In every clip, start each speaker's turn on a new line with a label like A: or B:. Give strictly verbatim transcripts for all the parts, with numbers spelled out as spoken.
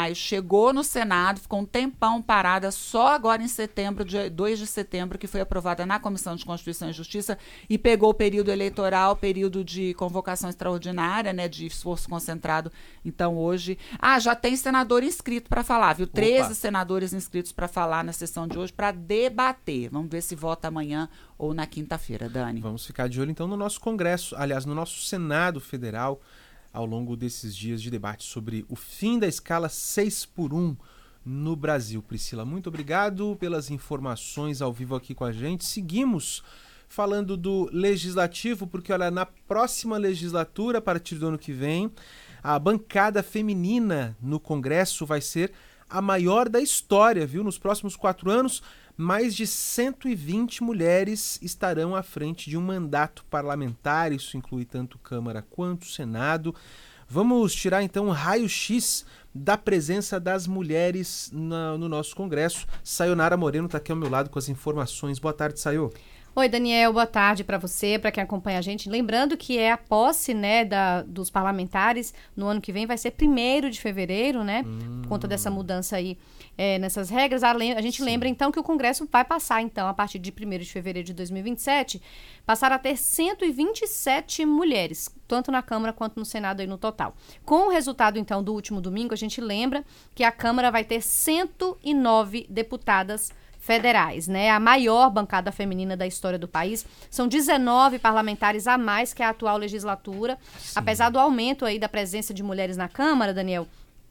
A: maio, chegou no Senado, ficou um tempão parada, só agora em setembro, dia dois de setembro, que foi aprovada na Comissão de Constituição e Justiça e pegou o período eleitoral, período de convocação extraordinária, né, de esforço concentrado. Então, hoje... Ah, já tem senador inscrito para falar, viu? treze senadores inscritos para falar na sessão de hoje, para debater. Vamos ver se vota amanhã ou na quinta-feira, Dani.
B: Vamos ficar de olho, então, no nosso Congresso, aliás, no nosso Senado Federal, ao longo desses dias de debate sobre o fim da escala seis por um no Brasil. Priscila, muito obrigado pelas informações ao vivo aqui com a gente. Seguimos falando do Legislativo, porque, olha, na próxima legislatura, a partir do ano que vem, a bancada feminina no Congresso vai ser a maior da história, viu? Nos próximos quatro anos, mais de cento e vinte mulheres estarão à frente de um mandato parlamentar, isso inclui tanto Câmara quanto Senado. Vamos tirar então um raio-x da presença das mulheres na, no nosso Congresso. Sayonara Moreno está aqui ao meu lado com as informações. Boa tarde, Sayo.
C: Oi, Daniel, boa tarde para você, para quem acompanha a gente. Lembrando que é a posse, né, da, dos parlamentares no ano que vem, vai ser primeiro de fevereiro, né, hum. por conta dessa mudança aí é, nessas regras. A, a gente Sim. lembra, então, que o Congresso vai passar, então, a partir de primeiro de fevereiro de dois mil e vinte e sete, passar a ter cento e vinte e sete mulheres, tanto na Câmara quanto no Senado aí no total. Com o resultado, então, do último domingo, a gente lembra que a Câmara vai ter cento e nove deputadas federais, né? A maior bancada feminina da história do país. São dezenove parlamentares a mais que a atual legislatura. Sim. Apesar do aumento aí da presença de mulheres na Câmara, Daniel,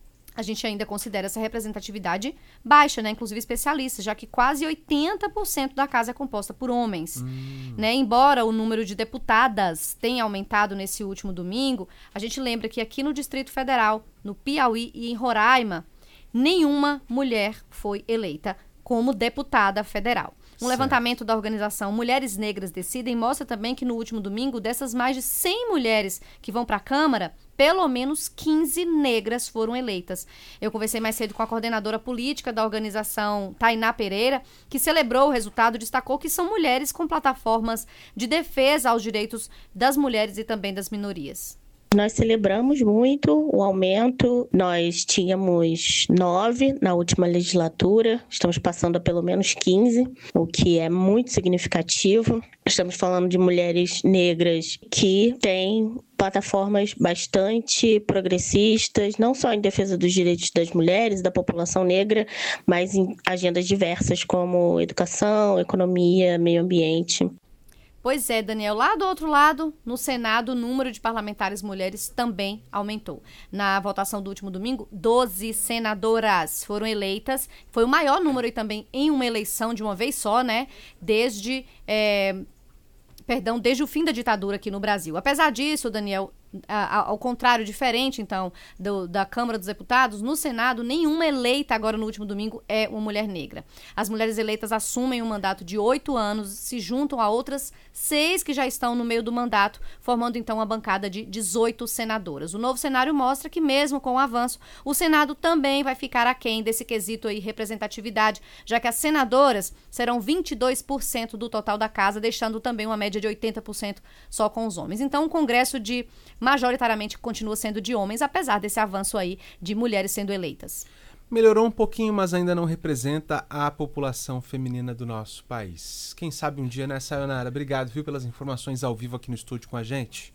C: a gente ainda considera essa representatividade baixa, né? Inclusive especialistas, já que quase oitenta por cento da casa é composta por homens. Hum. Né? Embora o número de deputadas tenha aumentado nesse último domingo, a gente lembra que aqui no Distrito Federal, no Piauí e em Roraima, nenhuma mulher foi eleita como deputada federal. Um certo. Levantamento da organização Mulheres Negras Decidem mostra também que no último domingo, dessas mais de cem mulheres que vão para a Câmara, pelo menos quinze negras foram eleitas. Eu conversei mais cedo com a coordenadora política da organização, Tainá Pereira, que celebrou o resultado e destacou que são mulheres com plataformas de defesa aos direitos das mulheres e também das minorias.
D: Nós celebramos muito o aumento, nós tínhamos nove na última legislatura, estamos passando a pelo menos quinze, o que é muito significativo. Estamos falando de mulheres negras que têm plataformas bastante progressistas, não só em defesa dos direitos das mulheres, da população negra, mas em agendas diversas como educação, economia, meio ambiente.
C: Pois é, Daniel, lá do outro lado, no Senado, o número de parlamentares mulheres também aumentou. Na votação do último domingo, doze senadoras foram eleitas. Foi o maior número aí também em uma eleição de uma vez só, né? Desde, é, perdão, desde o fim da ditadura aqui no Brasil. Apesar disso, Daniel, ao contrário, diferente, então, do, da Câmara dos Deputados, no Senado, nenhuma eleita agora no último domingo é uma mulher negra. As mulheres eleitas assumem um mandato de oito anos, se juntam a outras seis que já estão no meio do mandato, formando, então, uma bancada de dezoito senadoras. O novo cenário mostra que, mesmo com o avanço, o Senado também vai ficar aquém desse quesito aí, representatividade, já que as senadoras serão vinte e dois por cento do total da casa, deixando também uma média de oitenta por cento só com os homens. Então, um congresso de majoritariamente continua sendo de homens, apesar desse avanço aí de mulheres sendo eleitas.
B: Melhorou um pouquinho, mas ainda não representa a população feminina do nosso país. Quem sabe um dia, né, Sayonara? Obrigado, viu, pelas informações ao vivo aqui no estúdio com a gente.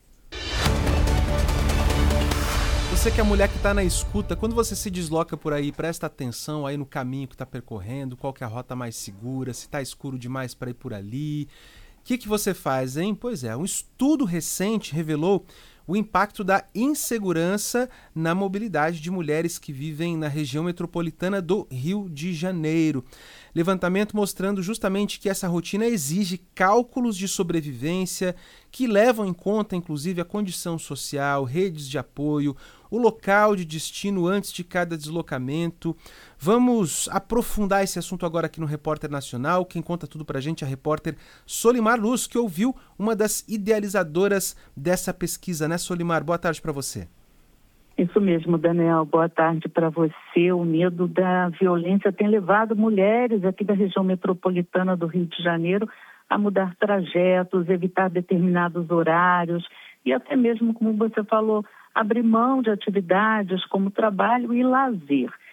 B: Você que é a mulher que está na escuta, quando você se desloca por aí, presta atenção aí no caminho que está percorrendo, qual que é a rota mais segura, se está escuro demais para ir por ali. O que, que você faz, hein? Pois é, um estudo recente revelou o impacto da insegurança na mobilidade de mulheres que vivem na região metropolitana do Rio de Janeiro. Levantamento mostrando justamente que essa rotina exige cálculos de sobrevivência que levam em conta, inclusive, a condição social, redes de apoio, o local de destino antes de cada deslocamento. Vamos aprofundar esse assunto agora aqui no Repórter Nacional. Quem conta tudo pra gente é a repórter Solimar Luz, que ouviu uma das idealizadoras dessa pesquisa, né, Solimar? Boa tarde para você.
E: Isso mesmo, Daniel. Boa tarde para você. O medo da violência tem levado mulheres aqui da região metropolitana do Rio de Janeiro a mudar trajetos, evitar determinados horários e até mesmo, como você falou, abrir mão de atividades como trabalho e lazer.